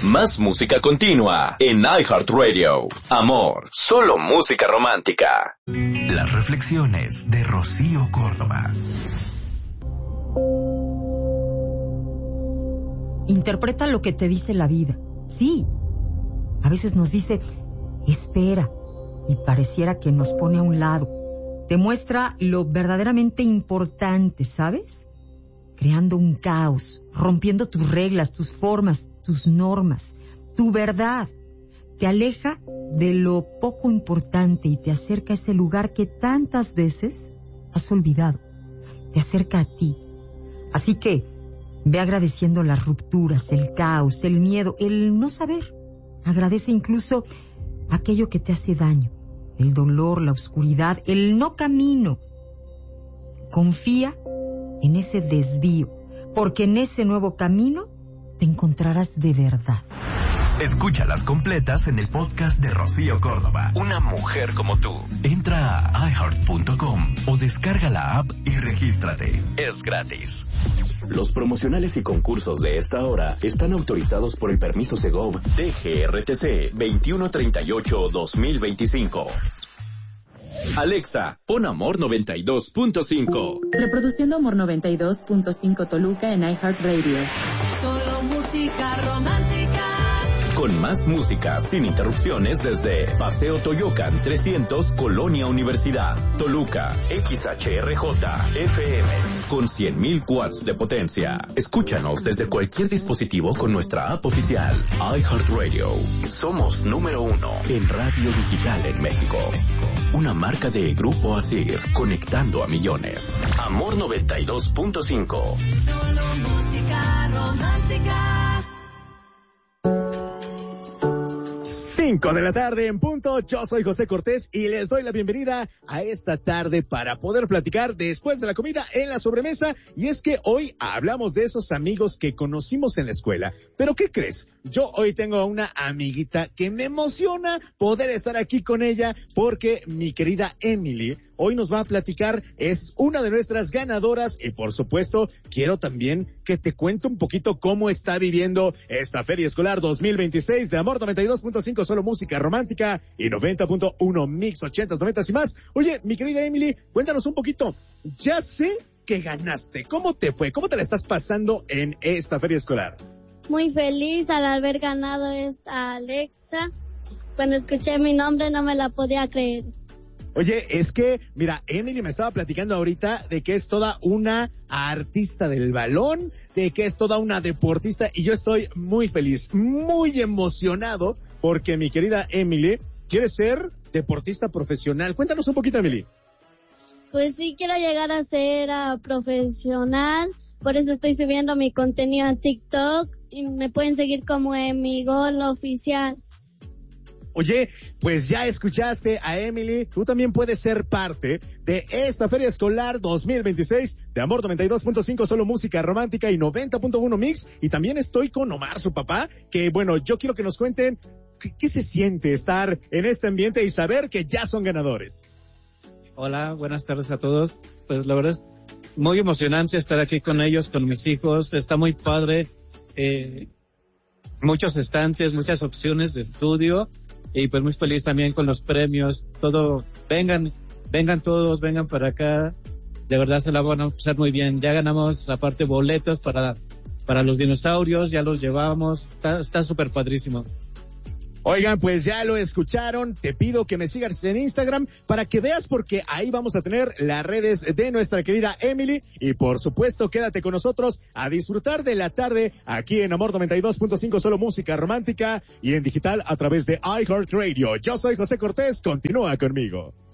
Más música continua en iHeartRadio. Amor, solo música romántica. Las reflexiones de Rocío Córdoba. Interpreta lo que te dice la vida. Sí, a veces nos dice, espera, y pareciera que nos pone a un lado. Te muestra lo verdaderamente importante, ¿sabes? Creando un caos, rompiendo tus reglas, tus formas, tus normas, tu verdad. Te aleja de lo poco importante y te acerca a ese lugar que tantas veces has olvidado. Te acerca a ti. Así que ve agradeciendo las rupturas, el caos, el miedo, el no saber. Agradece incluso aquello que te hace daño, el dolor, la oscuridad, el no camino. Confía en ese desvío, porque en ese nuevo camino te encontrarás de verdad. Escúchalas completas en el podcast de Rocío Córdoba. Una mujer como tú. Entra a iHeart.com o descarga la app y regístrate. Es gratis. Los promocionales y concursos de esta hora están autorizados por el permiso Segov DGRTC 2138-2025. Alexa, pon Amor 92.5. Reproduciendo Amor 92.5 Toluca en iHeartRadio. Solo música romántica. Con más música sin interrupciones desde Paseo Toyocan 300, Colonia Universidad, Toluca, XHRJ, FM, con 100,000 watts de potencia. Escúchanos desde cualquier dispositivo con nuestra app oficial, iHeartRadio. Somos número 1 en radio digital en México. Una marca de Grupo Asir, conectando a millones. Amor 92.5. Solo música romántica. 5 de la tarde en punto. Yo soy José Cortés y les doy la bienvenida a esta tarde para poder platicar después de la comida en la sobremesa. Y es que hoy hablamos de esos amigos que conocimos en la escuela. ¿Pero qué crees? Yo hoy tengo a una amiguita que me emociona poder estar aquí con ella porque mi querida Emily hoy nos va a platicar, es una de nuestras ganadoras y por supuesto quiero también que te cuente un poquito cómo está viviendo esta Feria Escolar 2026 de Amor 92.5 solo música romántica y 90.1 mix 80s, 90s y más. Oye, mi querida Emily, cuéntanos un poquito. Ya sé que ganaste. ¿Cómo te fue? ¿Cómo te la estás pasando en esta Feria Escolar? Muy feliz al haber ganado esta Alexa. Cuando escuché mi nombre no me la podía creer. Oye, es que, mira, Emily me estaba platicando ahorita de que es toda una artista del balón, de que es toda una deportista, y yo estoy muy feliz, muy emocionado, porque mi querida Emily quiere ser deportista profesional. Cuéntanos un poquito, Emily. Pues sí, quiero llegar a ser profesional, por eso estoy subiendo mi contenido a TikTok, y me pueden seguir como Emigol Oficial. Oye, pues ya escuchaste a Emily, tú también puedes ser parte de esta Feria Escolar 2026 de Amor 92.5 solo música romántica y 90.1 mix, y también estoy con Omar, su papá, que bueno, yo quiero que nos cuenten qué se siente estar en este ambiente y saber que ya son ganadores. Hola, buenas tardes a todos. Pues la verdad es muy emocionante estar aquí con ellos, con mis hijos, está muy padre, muchos estantes, muchas opciones de estudio. Y pues muy feliz también con los premios, todo, vengan todos, vengan para acá, de verdad se la van a pasar muy bien. Ya ganamos aparte boletos para los dinosaurios, ya los llevamos, está súper padrísimo. Oigan, pues ya lo escucharon, te pido que me sigas en Instagram para que veas porque ahí vamos a tener las redes de nuestra querida Emily y por supuesto quédate con nosotros a disfrutar de la tarde aquí en Amor 92.5 solo música romántica y en digital a través de iHeartRadio. Yo soy José Cortés, continúa conmigo.